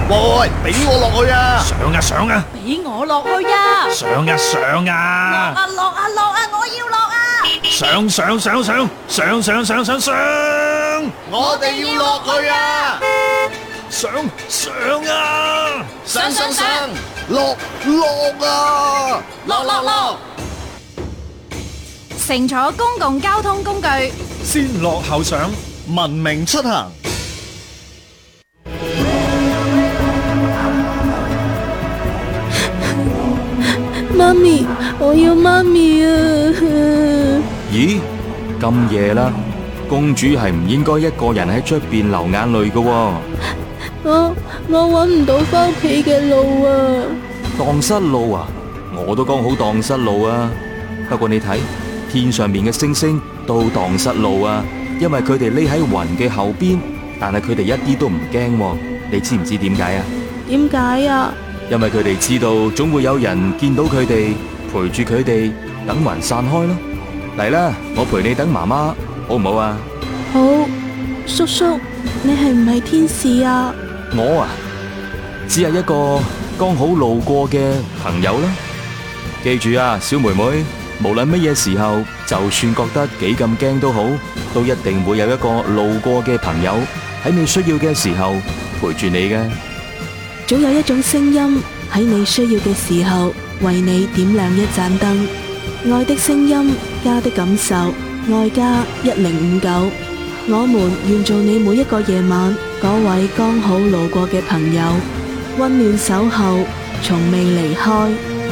喂，俾我落去啊！ 上啊！ 俾我落去啊！ 上啊！ 落啊！我要落啊！ 上！ 我哋要落去啊！ 上啊！ 上！落啊！落！ 乘坐公共交通工具， 先落後上， 文明出行。 媽咪，我要媽咪啊！ 咦，咁夜啦，公主係唔應該一個人喺出邊流眼淚㗎喎。 我搵唔到返屋企嘅路啊！ 蕩失路啊！我都剛好蕩失路啊！不過你睇，天上面嘅星星都蕩失路啊，因為佢哋匿喺雲嘅後邊，但係佢哋一啲都唔驚喎。你知唔知點解啊？ 點解啊？ 因為佢哋知道總會有人見到佢哋，陪住佢哋，等雲散開咯。嚟啦，我陪你等媽媽，好唔好啊？ 好，叔叔，你係唔係天使啊？ 我啊，只係一個剛好路過嘅朋友啦。記住啊，小妹妹，無論乜嘢時候，就算覺得幾咁驚都好，都一定會有一個路過嘅朋友喺你需要嘅時候陪住你嘅。 總有一種聲音喺你需要嘅時候為你點亮一盞燈。愛的聲音，家的感受，愛家1059。我們願做你每一個夜晚嗰位剛好路過嘅朋友，溫暖守候，從未離開。